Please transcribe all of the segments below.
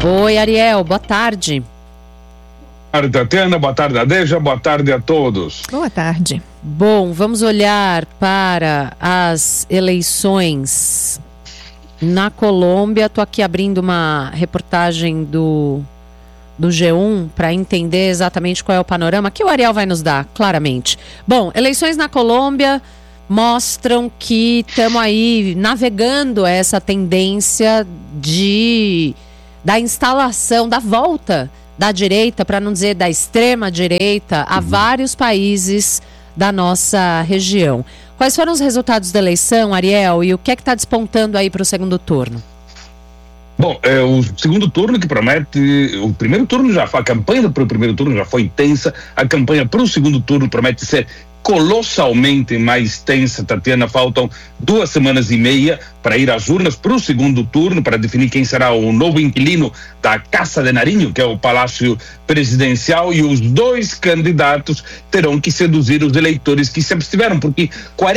Oi, Ariel, boa tarde. Boa tarde, Tatiana, boa tarde, Adeja, boa tarde a todos. Boa tarde. Bom, vamos olhar para as eleições na Colômbia. Estou aqui abrindo uma reportagem do G1 para entender exatamente qual é o panorama que o Ariel vai nos dar, claramente. Bom, eleições na Colômbia mostram que estamos aí navegando essa tendência da instalação, da volta da direita, para não dizer da extrema direita, a vários países da nossa região. Quais foram os resultados da eleição, Ariel, e o que é que está despontando aí para o segundo turno? Bom, o segundo turno que promete, o primeiro turno já foi, a campanha para o primeiro turno já foi intensa, a campanha para o segundo turno promete ser colossalmente mais tensa, Tatiana. Faltam 2 semanas e meia para ir às urnas para o segundo turno, para definir quem será o novo inquilino da Casa de Nariño, que é o Palácio Presidencial, e os 2 candidatos terão que seduzir os eleitores que se abstiveram, porque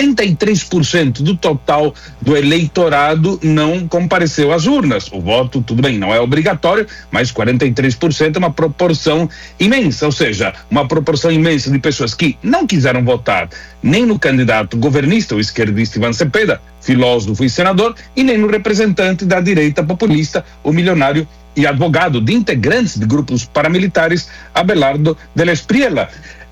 43% do total do eleitorado não compareceu às urnas. O voto, tudo bem, não é obrigatório, mas 43% é uma proporção imensa, ou seja, uma proporção imensa de pessoas que não quiseram votar nem no candidato governista, o esquerdista Iván Cepeda, filósofo e senador, e nem no representante da direita populista, o milionário e advogado de integrantes de grupos paramilitares, Abelardo de la Espriella.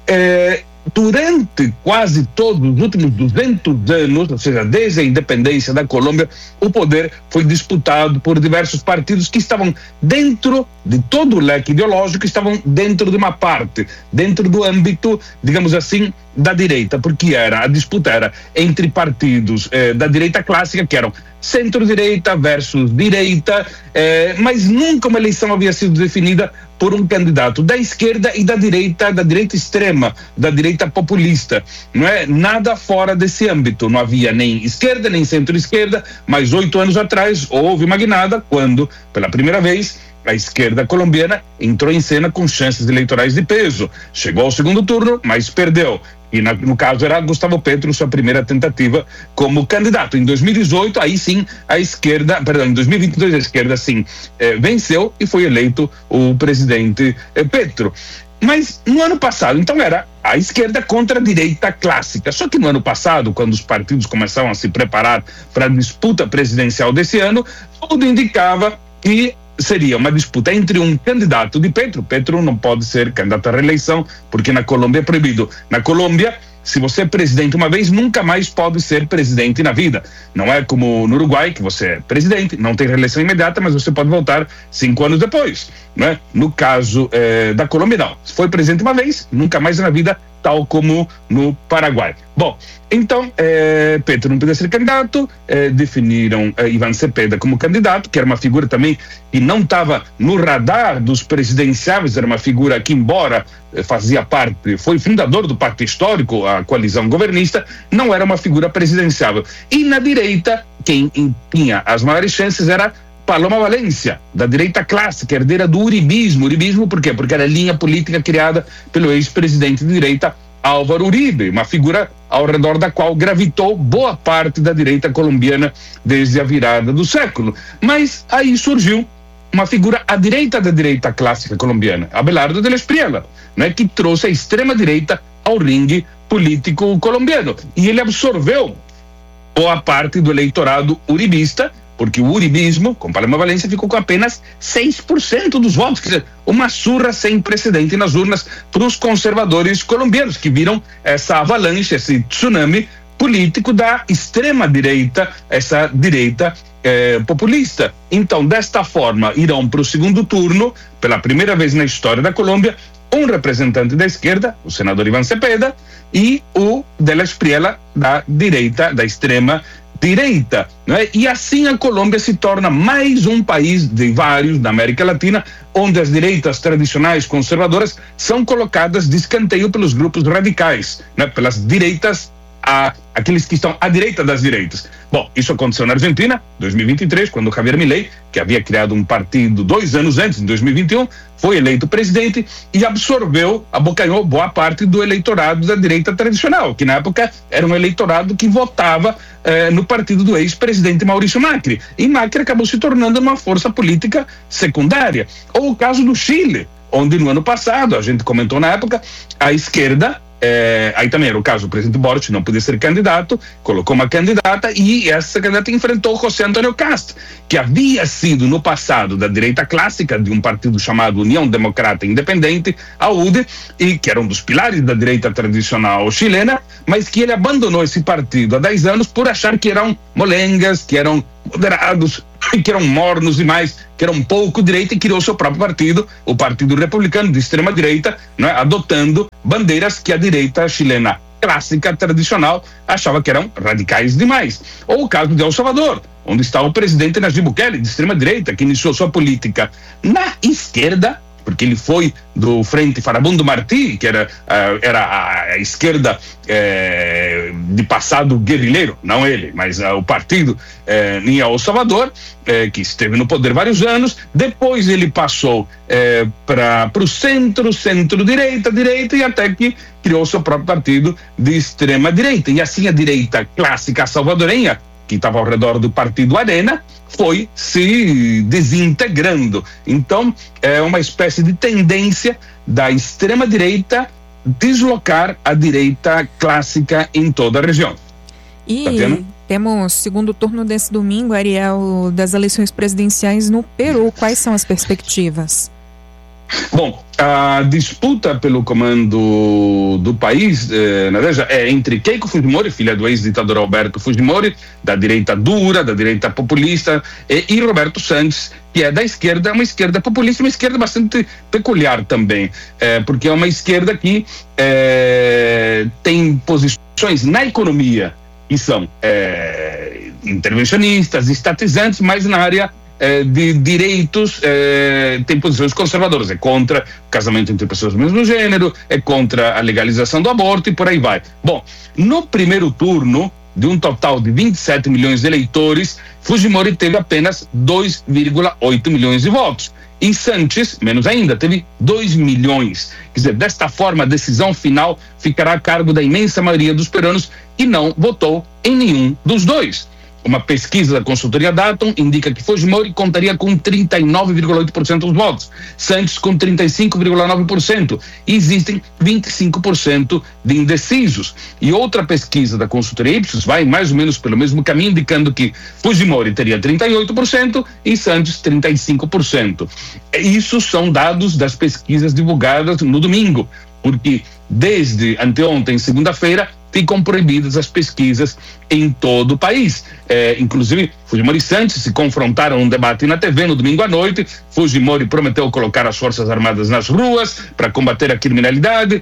Durante quase todos os últimos 200 anos, ou seja, desde a independência da Colômbia, o poder foi disputado por diversos partidos que estavam dentro de todo o leque ideológico, estavam dentro de uma parte, dentro do âmbito, digamos assim, da direita, porque a disputa era entre partidos da direita clássica, que eram centro-direita versus direita, mas nunca uma eleição havia sido definida por um candidato da esquerda e da direita extrema, da direita populista. Não é nada fora desse âmbito. Não havia nem esquerda nem centro-esquerda, mas 8 anos atrás houve uma guinada quando, pela primeira vez, a esquerda colombiana entrou em cena com chances eleitorais de peso. Chegou ao segundo turno, mas perdeu. E no caso era Gustavo Petro, sua primeira tentativa como candidato. Em 2018, aí sim, em 2022 a esquerda sim venceu e foi eleito o presidente Petro. Mas no ano passado, então, era a esquerda contra a direita clássica. Só que no ano passado, quando os partidos começaram a se preparar para a disputa presidencial desse ano, tudo indicava que seria uma disputa entre um candidato de Petro. Petro não pode ser candidato à reeleição, porque na Colômbia é proibido. Na Colômbia, se você é presidente uma vez, nunca mais pode ser presidente na vida. Não é como no Uruguai, que você é presidente, não tem reeleição imediata, mas você pode voltar 5 anos depois, né? No caso da Colômbia, não. Se foi presidente uma vez, nunca mais na vida, tal como no Paraguai. Bom, então, Petro não podia ser candidato, definiram Iván Cepeda como candidato, que era uma figura também que não estava no radar dos presidenciáveis, era uma figura que, embora foi fundador do Pacto Histórico, a coalizão governista, não era uma figura presidenciável. E na direita, quem tinha as maiores chances era Paloma Valencia, da direita clássica, herdeira do uribismo. Uribismo por quê? Porque era a linha política criada pelo ex-presidente de direita Álvaro Uribe, uma figura ao redor da qual gravitou boa parte da direita colombiana desde a virada do século. Mas aí surgiu uma figura à direita da direita clássica colombiana, Abelardo de la Espriella, né, que trouxe a extrema-direita ao ringue político colombiano. E ele absorveu boa parte do eleitorado uribista, porque o uribismo, com Paloma Valencia, ficou com apenas 6% dos votos. Quer dizer, uma surra sem precedente nas urnas para os conservadores colombianos, que viram essa avalanche, esse tsunami político da extrema-direita, essa direita populista. Então, desta forma, irão para o segundo turno, pela primeira vez na história da Colômbia, um representante da esquerda, o senador Iván Cepeda, e o de la Espriella da direita, da extrema direita, né? E assim a Colômbia se torna mais um país de vários da América Latina onde as direitas tradicionais conservadoras são colocadas de escanteio pelos grupos radicais, né? Pelas direitas aqueles que estão à direita das direitas. Bom, isso aconteceu na Argentina, 2023, quando Javier Milei, que havia criado um partido 2 anos antes, em 2021, foi eleito presidente e abocanhou boa parte do eleitorado da direita tradicional, que na época era um eleitorado que votava no partido do ex-presidente Maurício Macri. E Macri acabou se tornando uma força política secundária. Ou o caso do Chile, onde no ano passado, a gente comentou na época, a esquerda, aí também era o caso, o presidente Boric não podia ser candidato, colocou uma candidata e essa candidata enfrentou José Antônio Kast, que havia sido no passado da direita clássica de um partido chamado União Democrata Independente, a UDE, e que era um dos pilares da direita tradicional chilena, mas que ele abandonou esse partido há 10 anos por achar que eram molengas, que eram moderados, que eram mornos demais, que eram pouco direita, e criou seu próprio partido, o Partido Republicano de extrema direita, né, adotando bandeiras que a direita chilena clássica, tradicional, achava que eram radicais demais. Ou o caso de El Salvador, onde está o presidente Nayib Bukele, de extrema direita, que iniciou sua política na esquerda, porque ele foi do Frente Farabundo Martí, que era a esquerda de passado guerrilheiro, não ele, mas o partido em El Salvador, que esteve no poder vários anos. Depois ele passou para o centro-direita, e até que criou seu próprio partido de extrema direita. E assim a direita clássica salvadorenha, que estava ao redor do partido Arena, foi se desintegrando. Então, é uma espécie de tendência da extrema-direita deslocar a direita clássica em toda a região. E temos segundo turno desse domingo, Ariel, das eleições presidenciais no Peru. Quais são as perspectivas? Bom, a disputa pelo comando do país, Nadeja, é entre Keiko Fujimori, filha do ex-ditador Alberto Fujimori, da direita dura, da direita populista, e Roberto Santos, que é da esquerda, uma esquerda populista, uma esquerda bastante peculiar também, porque é uma esquerda que tem posições na economia que são intervencionistas, estatizantes, mas na área de direitos tem posições conservadoras, é contra o casamento entre pessoas do mesmo gênero, é contra a legalização do aborto e por aí vai. Bom, no primeiro turno, de um total de 27 milhões de eleitores, Fujimori teve apenas 2,8 milhões de votos. E Sanches, menos ainda, teve 2 milhões. Quer dizer, desta forma, a decisão final ficará a cargo da imensa maioria dos peruanos que não votou em nenhum dos dois. Uma pesquisa da consultoria Datum indica que Fujimori contaria com 39,8% dos votos, Santos com 35,9%, e existem 25% de indecisos. E outra pesquisa da consultoria Ipsos vai mais ou menos pelo mesmo caminho, indicando que Fujimori teria 38% e Santos 35%. Isso são dados das pesquisas divulgadas no domingo, porque desde anteontem, segunda-feira, ficam proibidas as pesquisas em todo o país. Inclusive, Fujimori e Santos se confrontaram num debate na TV no domingo à noite. Fujimori prometeu colocar as Forças Armadas nas ruas para combater a criminalidade,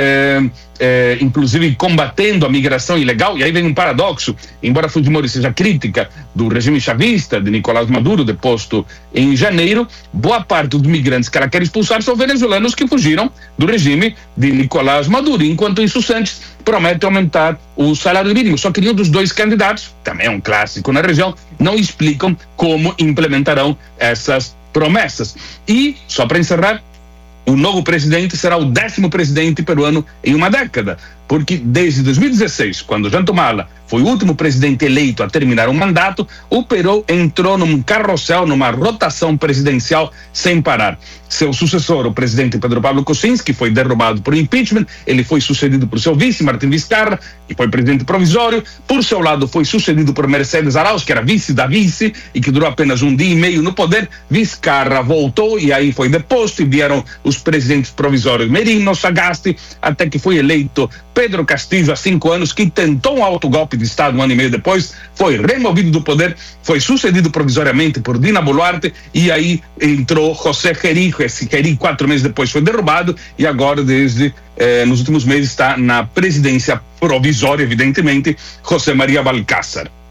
inclusive combatendo a migração ilegal. E aí vem um paradoxo: embora Fujimori seja crítica do regime chavista de Nicolás Maduro, deposto em janeiro, boa parte dos migrantes que ela quer expulsar são venezuelanos que fugiram do regime de Nicolás Maduro. Enquanto isso, Santos promete aumentar o salário mínimo. Só que nenhum dos dois candidatos, também é um clássico na região, não explicam como implementarão essas promessas. E, só para encerrar, o novo presidente será o 10º presidente peruano em uma década, porque desde 2016, quando Ollanta Humala foi o último presidente eleito a terminar um mandato, o Peru entrou num carrossel, numa rotação presidencial sem parar. Seu sucessor, o presidente Pedro Pablo Kuczynski, foi derrubado por impeachment. Ele foi sucedido por seu vice, Martín Vizcarra, que foi presidente provisório. Por seu lado, foi sucedido por Mercedes Arauz, que era vice da vice e que durou apenas um dia e meio no poder. Vizcarra voltou e aí foi deposto, e vieram os presidentes provisórios Merino, Sagasti, até que foi eleito Pedro Castillo, há 5 anos, que tentou um autogolpe de Estado 1 ano e meio depois, foi removido do poder, foi sucedido provisoriamente por Dina Boluarte, e aí entrou José Jerijo. Esse Jerijo, 4 meses depois, foi derrubado, e agora, nos últimos meses, está na presidência provisória, evidentemente, José Maria Valcárcel.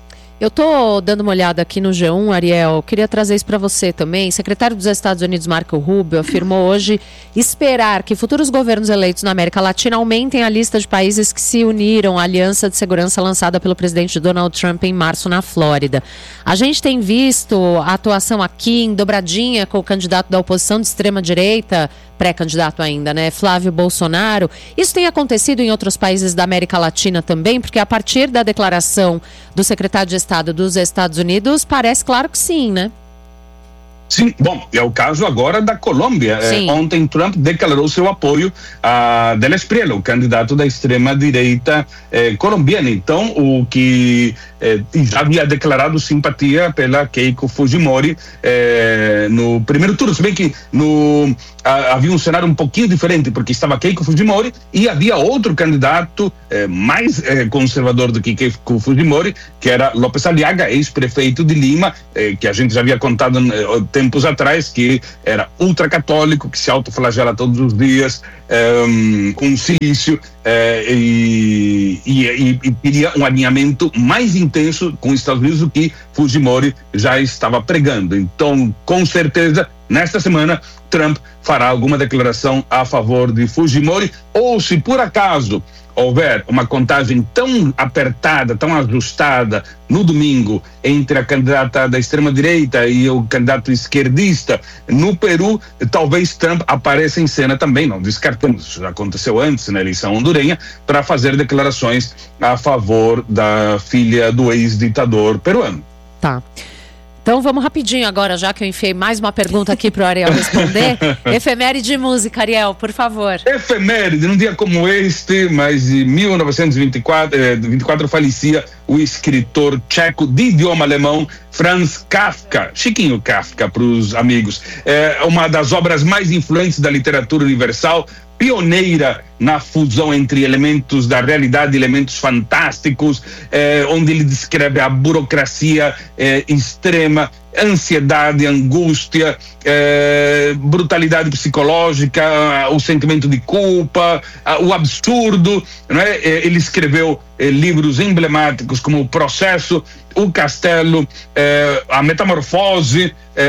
Eu tô dando uma olhada aqui no G1, Ariel, queria trazer isso para você também. Secretário dos Estados Unidos, Marco Rubio, afirmou hoje esperar que futuros governos eleitos na América Latina aumentem a lista de países que se uniram à aliança de segurança lançada pelo presidente Donald Trump em março na Flórida. A gente tem visto a atuação aqui em dobradinha com o candidato da oposição de extrema-direita, pré-candidato ainda, né, Flávio Bolsonaro. Isso tem acontecido em outros países da América Latina também, porque a partir da declaração do secretário de Estado dos Estados Unidos, parece claro que sim, né? Sim, bom, é o caso agora da Colômbia. Ontem Trump declarou seu apoio a Del Espriella, o candidato da extrema-direita colombiana. Então, o que já havia declarado simpatia pela Keiko Fujimori no primeiro turno, se bem que havia um cenário um pouquinho diferente, porque estava Keiko Fujimori e havia outro candidato mais conservador do que Keiko Fujimori, que era López Aliaga, ex-prefeito de Lima, que a gente já havia contado tempos atrás, que era ultracatólico, que se autoflagela todos os dias com silício e queria um alinhamento mais intenso com os Estados Unidos do que Fujimori já estava pregando. Então, com certeza, nesta semana, Trump fará alguma declaração a favor de Fujimori, ou se por acaso houver uma contagem tão apertada, tão ajustada no domingo entre a candidata da extrema-direita e o candidato esquerdista no Peru, talvez Trump apareça em cena também, não descartamos, isso já aconteceu antes na eleição hondurenha, para fazer declarações a favor da filha do ex-ditador peruano. Tá. Então vamos rapidinho agora, já que eu enfiei mais uma pergunta aqui para o Ariel responder. Efeméride de música, Ariel, por favor. Efeméride, num dia como este, mas em 1924 falecia o escritor tcheco de idioma alemão Franz Kafka, Chiquinho Kafka para os amigos. É uma das obras mais influentes da literatura universal, pioneira na fusão entre elementos da realidade e elementos fantásticos, onde ele descreve a burocracia extrema, ansiedade, angústia, brutalidade psicológica, o sentimento de culpa, o absurdo, não é? Ele escreveu livros emblemáticos como O Processo, O Castelo, A Metamorfose,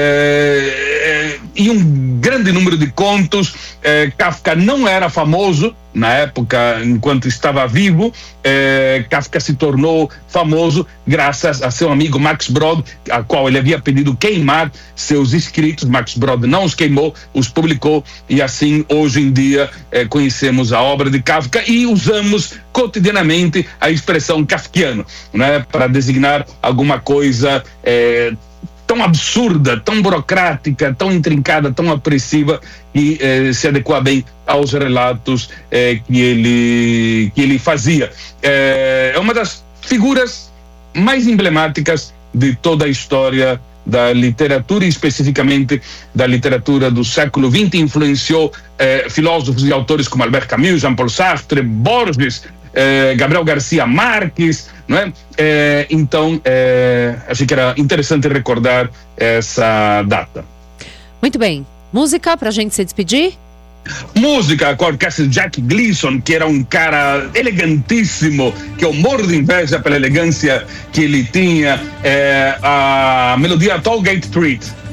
e um grande número de contos. Kafka não era famoso na época, enquanto estava vivo. Kafka se tornou famoso graças a seu amigo Max Brod, a qual ele havia pedido queimar seus escritos. Max Brod não os queimou, os publicou, e assim hoje em dia conhecemos a obra de Kafka e usamos cotidianamente a expressão kafkiano, né, para designar alguma coisa tão absurda, tão burocrática, tão intrincada, tão apressiva, que se adequa bem aos relatos que ele fazia. É uma das figuras mais emblemáticas de toda a história da literatura, e especificamente da literatura do século XX. Influenciou filósofos e autores como Albert Camus, Jean-Paul Sartre, Borges, Gabriel Garcia Marques, não é? Então, achei que era interessante recordar essa data. Muito bem. Música pra gente se despedir? Música com a orquestra de Jack Gleason, que era um cara elegantíssimo, que eu morro de inveja pela elegância que ele tinha. A melodia Tollgate Street.